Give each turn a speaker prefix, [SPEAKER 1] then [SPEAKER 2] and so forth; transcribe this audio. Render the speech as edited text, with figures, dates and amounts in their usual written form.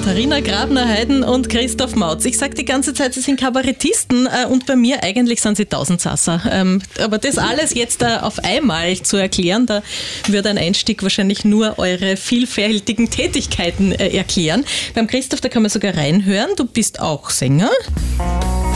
[SPEAKER 1] Katharina Grabner-Heiden und Christoph Mautz. Ich sage die ganze Zeit, sie sind Kabarettisten und bei mir eigentlich sind sie Tausendsasser. Aber das alles jetzt auf einmal zu erklären, da würde ein Einstieg wahrscheinlich nur eure vielfältigen Tätigkeiten erklären. Beim Christoph, da kann man sogar reinhören. Du bist auch Sänger.